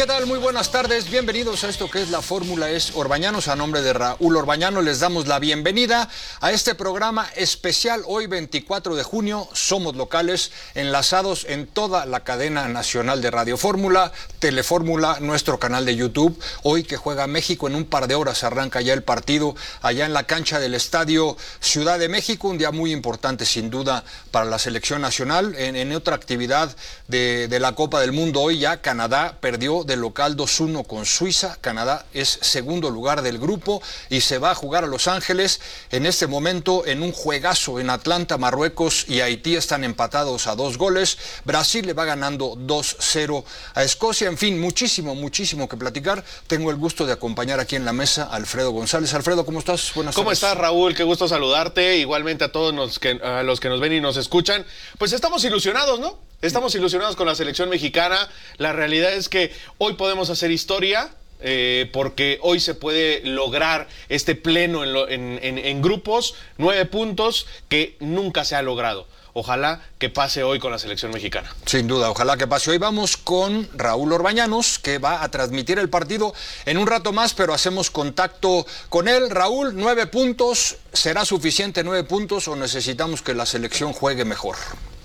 ¿Qué tal? Muy buenas tardes, bienvenidos a esto que es la Fórmula Es Orbañanos. A nombre de Raúl Orbañano les damos la bienvenida a este programa especial. Hoy 24 de junio, somos locales, enlazados en toda la cadena nacional de Radio Fórmula, Telefórmula, nuestro canal de YouTube. Hoy que juega México, en un par de horas arranca ya el partido allá en la cancha del Estadio Ciudad de México, un día muy importante sin duda para la selección nacional. En otra actividad de la Copa del Mundo, hoy ya Canadá perdió de local 2-1 con Suiza. Canadá es segundo lugar del grupo y se va a jugar a Los Ángeles en este momento en un juegazo en Atlanta. Marruecos y Haití están empatados a 2 goles. Brasil le va ganando 2-0 a Escocia. En fin, muchísimo que platicar. Tengo el gusto de acompañar aquí en la mesa a Alfredo González. Alfredo, ¿cómo estás? Buenas tardes. ¿Cómo estás, Raúl? Qué gusto saludarte. Igualmente a todos los que nos ven y nos escuchan. Pues estamos ilusionados, ¿no? Estamos ilusionados con la selección mexicana. La realidad es que hoy podemos hacer historia, porque hoy se puede lograr este pleno en grupos, 9 puntos que nunca se ha logrado. Ojalá que pase hoy con la selección mexicana. Sin duda, ojalá que pase hoy. Vamos con Raúl Orbañanos, que va a transmitir el partido en un rato más, pero hacemos contacto con él. Raúl, 9 puntos, ¿será suficiente 9 puntos o necesitamos que la selección juegue mejor?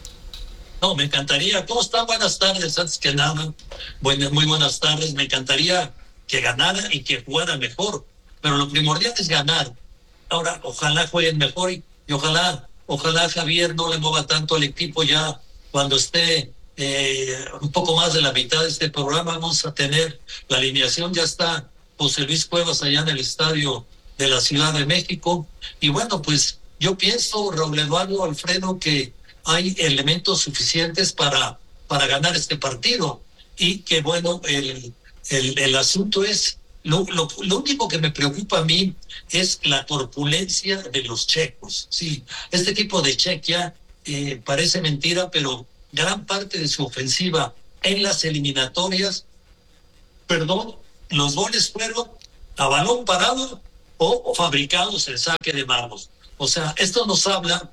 No, me encantaría. ¿Cómo están? Buenas tardes. Antes que nada, muy buenas tardes. Me encantaría que ganara y que jugara mejor, pero lo primordial es ganar. Ahora, ojalá jueguen mejor y ojalá Javier no le mueva tanto al equipo. Ya cuando esté un poco más de la mitad de este programa, vamos a tener la alineación. Ya está José Luis Cuevas allá en el estadio de la Ciudad de México. Y bueno, pues yo pienso, Raúl Eduardo, Alfredo, que hay elementos suficientes para ganar este partido. Y que bueno, el asunto es, lo único que me preocupa a mí es la corpulencia de los checos. Sí, este equipo de Chequia parece mentira, pero gran parte de su ofensiva en las eliminatorias, los goles fueron a balón parado o fabricados en saque de manos. O sea, esto nos habla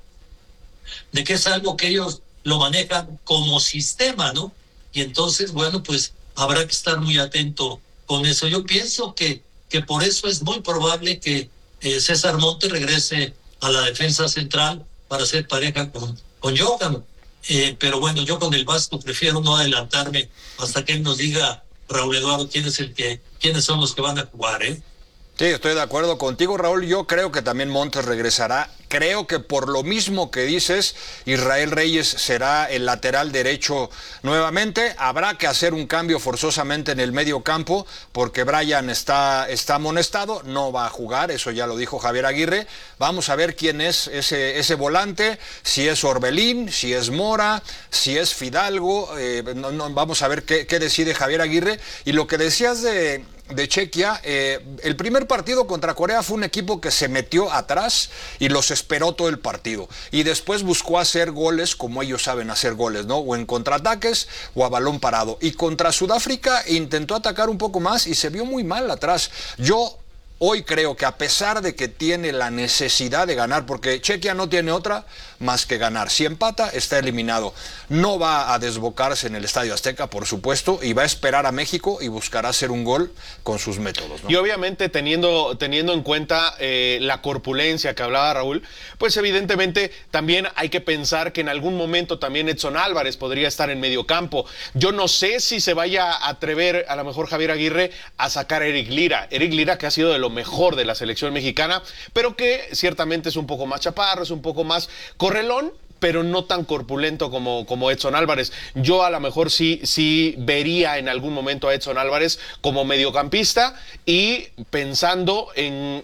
de que es algo que ellos lo manejan como sistema, ¿no? Y entonces, bueno, pues habrá que estar muy atento con eso. Yo pienso que por eso es muy probable que César Montes regrese a la defensa central para hacer pareja con Johan. Pero bueno, yo con el Vasco prefiero no adelantarme hasta que él nos diga, Raúl Eduardo, quiénes son los que van a jugar, ¿eh? Sí, estoy de acuerdo contigo, Raúl. Yo creo que también Montes regresará. Creo que por lo mismo que dices, Israel Reyes será el lateral derecho nuevamente. Habrá que hacer un cambio forzosamente en el medio campo, porque Brian está amonestado, no va a jugar, eso ya lo dijo Javier Aguirre. Vamos a ver quién es ese volante, si es Orbelín, si es Mora, si es Fidalgo. Vamos a ver qué decide Javier Aguirre. Y lo que decías de Chequia, el primer partido contra Corea fue un equipo que se metió atrás y los esperó todo el partido, y después buscó hacer goles como ellos saben hacer goles, ¿no? O en contraataques o a balón parado. Y contra Sudáfrica intentó atacar un poco más y se vio muy mal atrás. Yo hoy creo que a pesar de que tiene la necesidad de ganar, porque Chequia no tiene otra más que ganar, si empata está eliminado, no va a desbocarse en el Estadio Azteca, por supuesto, y va a esperar a México y buscará hacer un gol con sus métodos, ¿no? Y obviamente teniendo en cuenta la corpulencia que hablaba Raúl, pues evidentemente también hay que pensar que en algún momento también Edson Álvarez podría estar en medio campo. Yo no sé si se vaya a atrever a lo mejor Javier Aguirre a sacar a Eric Lira, que ha sido de lo mejor de la selección mexicana, pero que ciertamente es un poco más chaparro, es un poco más correlón, pero no tan corpulento como Edson Álvarez. Yo a lo mejor sí vería en algún momento a Edson Álvarez como mediocampista y pensando en,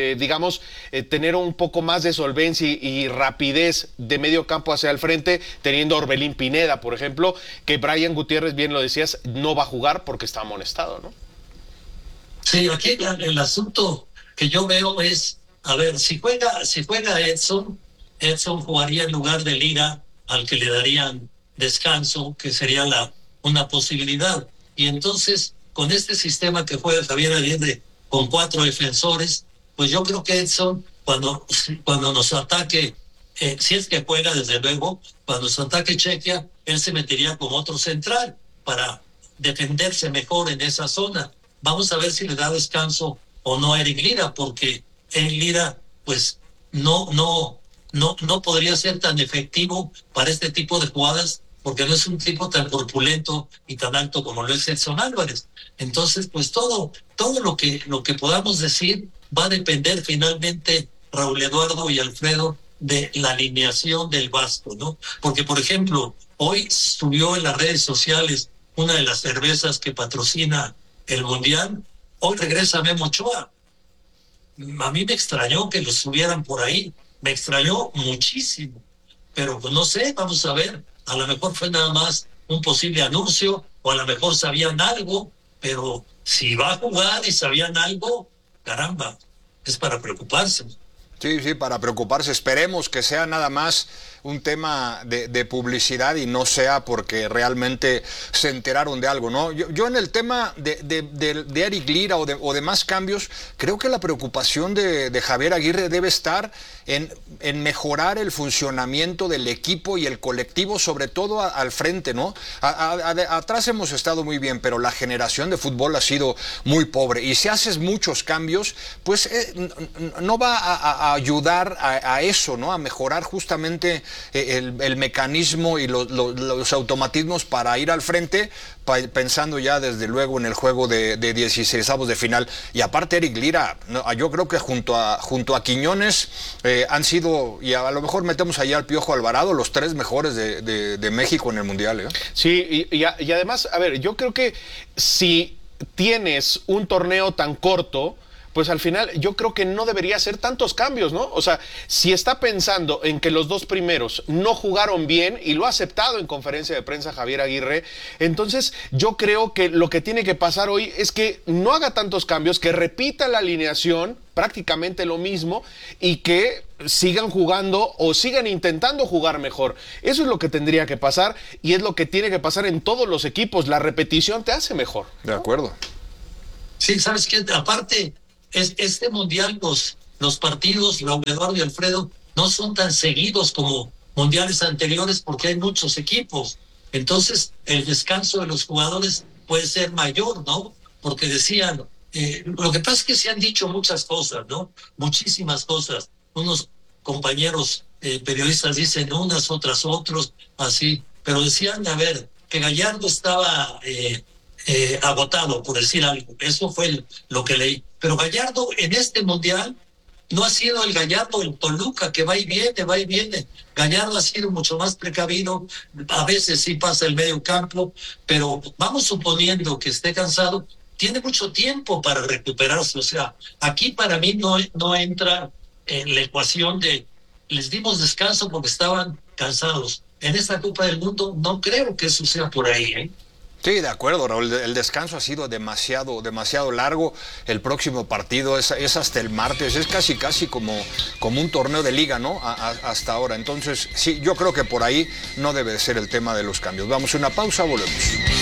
tener un poco más de solvencia y rapidez de medio campo hacia el frente, teniendo a Orbelín Pineda, por ejemplo, que Brian Gutiérrez, bien lo decías, no va a jugar porque está amonestado, ¿no? Sí, aquí el asunto que yo veo es, a ver, si juega Edson jugaría en lugar de Lira, al que le darían descanso, que sería una posibilidad. Y entonces, con este sistema que juega Javier Aguirre con 4 defensores, pues yo creo que Edson, cuando nos ataque, si es que juega, desde luego, cuando nos ataque Chequia, él se metería con otro central para defenderse mejor en esa zona. Vamos a ver si le da descanso o no a Eric Lira, porque Eric Lira, pues, no podría ser tan efectivo para este tipo de jugadas, porque no es un tipo tan corpulento y tan alto como lo es Edson Álvarez. Entonces, pues todo lo que podamos decir va a depender finalmente, Raúl Eduardo y Alfredo, de la alineación del Vasco, ¿no? Porque, por ejemplo, hoy subió en las redes sociales una de las cervezas que patrocina el Mundial. Hoy regresa Memo Ochoa. A mí me extrañó que lo subieran por ahí. Me extrañó muchísimo. Pero pues no sé, vamos a ver. A lo mejor fue nada más un posible anuncio, o a lo mejor sabían algo, pero si va a jugar y sabían algo, caramba, es para preocuparse. Sí, para preocuparse. Esperemos que sea nada más un tema de publicidad y no sea porque realmente se enteraron de algo, ¿no? Yo en el tema de Eric Lira o de más cambios, creo que la preocupación de Javier Aguirre debe estar en mejorar el funcionamiento del equipo y el colectivo, sobre todo al frente, ¿no? Atrás hemos estado muy bien, pero la generación de fútbol ha sido muy pobre. Y si haces muchos cambios, pues no va a ayudar a eso, ¿no? A mejorar justamente el mecanismo y los automatismos para ir al frente, pensando ya desde luego en el juego de 16avos de final. Y aparte Eric Lira, yo creo que junto a Quiñones han sido, y a lo mejor metemos allá al Piojo Alvarado, los 3 mejores de México en el Mundial, ¿eh? Sí, y además, a ver, yo creo que si tienes un torneo tan corto, pues al final yo creo que no debería hacer tantos cambios, ¿no? O sea, si está pensando en que los 2 primeros no jugaron bien, y lo ha aceptado en conferencia de prensa Javier Aguirre, entonces yo creo que lo que tiene que pasar hoy es que no haga tantos cambios, que repita la alineación, prácticamente lo mismo, y que sigan jugando o sigan intentando jugar mejor. Eso es lo que tendría que pasar, y es lo que tiene que pasar en todos los equipos. La repetición te hace mejor, ¿no? De acuerdo. Sí, ¿sabes qué? Aparte, este Mundial, los partidos, Raúl Eduardo y Alfredo, no son tan seguidos como mundiales anteriores porque hay muchos equipos. Entonces, el descanso de los jugadores puede ser mayor, ¿no? Porque decían, lo que pasa es que se han dicho muchas cosas, ¿no? Muchísimas cosas. Unos compañeros periodistas dicen unas, otras otros, así. Pero decían, a ver, que Gallardo estaba agotado, por decir algo. Eso fue lo que leí. Pero Gallardo en este Mundial no ha sido el Gallardo del Toluca, que va y viene, va y viene. Gallardo ha sido mucho más precavido, a veces sí pasa el medio campo, pero vamos suponiendo que esté cansado, tiene mucho tiempo para recuperarse. O sea, aquí para mí no entra en la ecuación de les dimos descanso porque estaban cansados. En esta Copa del Mundo no creo que eso sea por ahí, ¿eh? Sí, de acuerdo, Raúl. El descanso ha sido demasiado largo. El próximo partido es hasta el martes. Es casi como un torneo de liga, ¿no? Hasta ahora. Entonces, sí, yo creo que por ahí no debe ser el tema de los cambios. Vamos a una pausa, volvemos.